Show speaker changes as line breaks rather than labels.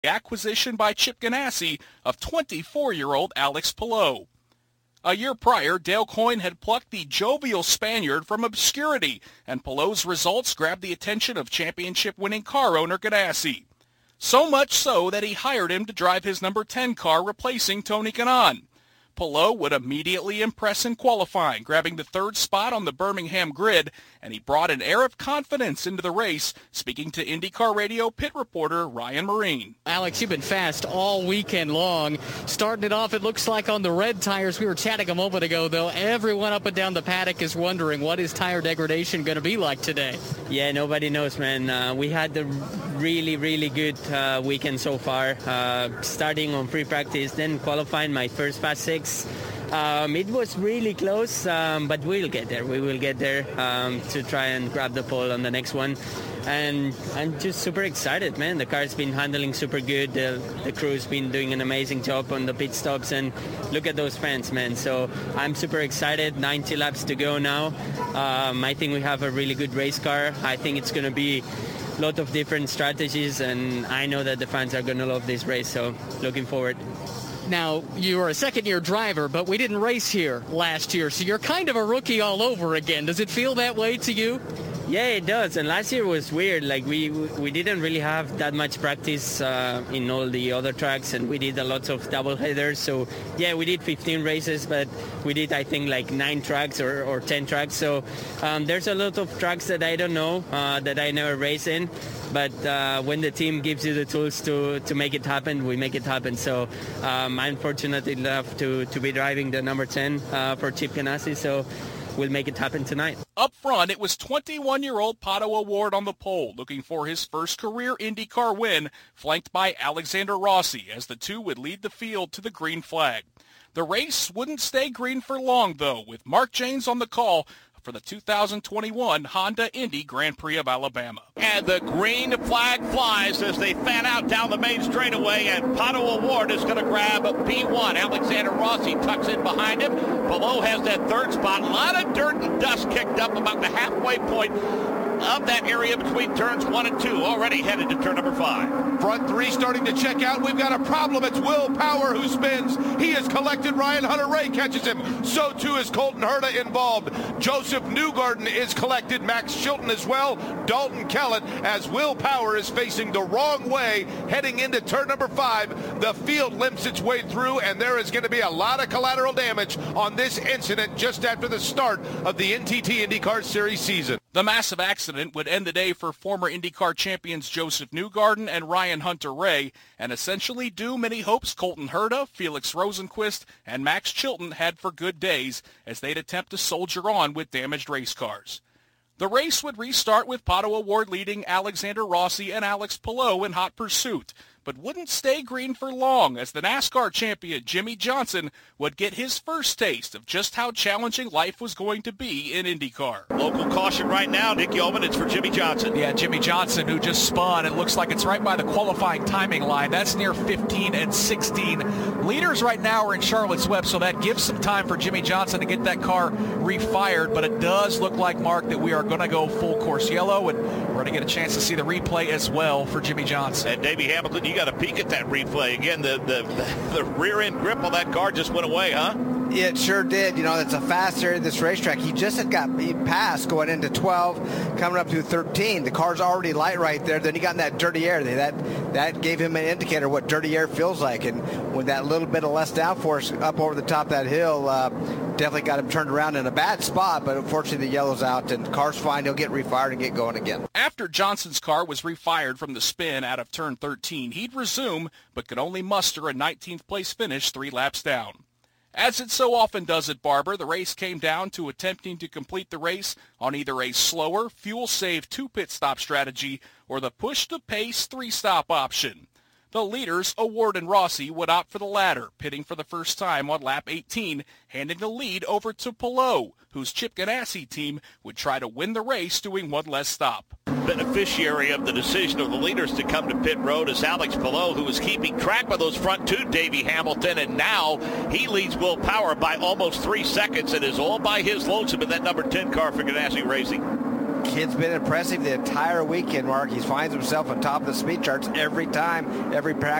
acquisition by Chip Ganassi of 24-year-old Alex Palou. A year prior, Dale Coyne had plucked the jovial Spaniard from obscurity, and Palou's results grabbed the attention of championship-winning car owner Ganassi. So much so that he hired him to drive his number 10 car, replacing Tony Kanaan. Palou would immediately impress in qualifying, grabbing the third spot on the Birmingham grid, and he brought an air of confidence into the race, speaking to IndyCar Radio pit reporter Ryan Marine.
Alex, you've been fast all weekend long. Starting it off, it looks like on the red tires. We were chatting a moment ago, though. Everyone up and down the paddock is wondering what is tire degradation going to be like today.
Yeah, nobody knows, man. We had a really, really good weekend so far, starting on pre-practice, then qualifying my first Fast 6. It was really close, but we'll get there. We will get there to try and grab the pole on the next one. And I'm just super excited, man. The car's been handling super good. The crew's been doing an amazing job on the pit stops. And look at those fans, man. So I'm super excited. 90 laps to go now. I think we have a really good race car. I think it's going to be a lot of different strategies. And I know that the fans are going to love this race. So looking forward.
Now, you are a second-year driver, but we didn't race here last year, so you're kind of a rookie all over again. Does it feel that way to you?
Yeah, it does. And last year was weird. Like we didn't really have that much practice in all the other tracks, and we did a lot of double headers. So yeah, we did 15 races, but we did, I think, like 9 tracks or 10 tracks. So there's a lot of tracks that I don't know, that I never race in. But when the team gives you the tools to make it happen, we make it happen. So I'm fortunate enough to be driving the number 10 for Chip Ganassi. So we'll make it happen tonight.
Up front, it was 21-year-old Pato O'Ward on the pole, looking for his first career IndyCar win, flanked by Alexander Rossi, as the two would lead the field to the green flag. The race wouldn't stay green for long, though, with Mark Jaynes on the call for the 2021 Honda Indy Grand Prix of Alabama.
And the green flag flies as they fan out down the main straightaway, and Pato O'Ward is going to grab P1. Alexander Rossi tucks in behind him. Below has that third spot. A lot of dirt and dust kicked up about the halfway point of that area between turns 1 and 2, already headed to turn number 5.
Front 3 starting to check out. We've got a problem. It's Will Power who spins. He has collected. Ryan Hunter-Reay catches him. So too is Colton Herta involved. Joseph Newgarden is collected. Max Chilton as well. Dalton Kellett, as Will Power is facing the wrong way heading into turn number 5. The field limps its way through, and there is going to be a lot of collateral damage on this incident just after the start of the NTT IndyCar Series season.
The massive accident would end the day for former IndyCar champions Joseph Newgarden and Ryan Hunter-Reay, and essentially do many hopes Colton Herta, Felix Rosenqvist, and Max Chilton had for good days as they'd attempt to soldier on with damaged race cars. The race would restart with Pato O'Ward leading Alexander Rossi and Alex Palou in hot pursuit, but wouldn't stay green for long as the NASCAR champion Jimmie Johnson would get his first taste of just how challenging life was going to be in IndyCar.
Local caution right now, Nick Yeoman, it's for Jimmie Johnson.
Yeah, Jimmie Johnson, who just spun. It looks like it's right by the qualifying timing line. That's near 15 and 16. Leaders right now are in Charlotte's Web, so that gives some time for Jimmie Johnson to get that car refired, but it does look like, Mark, that we are going to go full course yellow, and we're going to get a chance to see the replay as well for Jimmie Johnson.
And Davey Hamilton, you got to peek at that replay. Again, the rear end grip on that car just went away, huh?
Yeah, it sure did. You know, it's a fast area of this racetrack. He just had he passed going into 12, coming up to 13. The car's already light right there. Then he got in that dirty air. That gave him an indicator what dirty air feels like. And with that little bit of less downforce up over the top of that hill, definitely got him turned around in a bad spot. But unfortunately, the yellow's out, and the car's fine. He'll get refired and get going again.
After Johnson's car was refired from the spin out of turn 13, he'd resume, but could only muster a 19th place finish 3 laps down. As it so often does at Barber, the race came down to attempting to complete the race on either a slower, fuel-save 2-pit stop strategy or the push-to-pace 3-stop option. The leaders, O'Ward and Rossi, would opt for the latter, pitting for the first time on lap 18, handing the lead over to Palou, whose Chip Ganassi team would try to win the race doing one less stop.
Beneficiary of the decision of the leaders to come to pit road is Alex Palou, who was keeping track of those front 2, Davey Hamilton, and now he leads Will Power by almost 3 seconds and is all by his lonesome in that number 10 car for Ganassi Racing.
Kid's been impressive the entire weekend, Mark. He finds himself on top of the speed charts every time, every practice.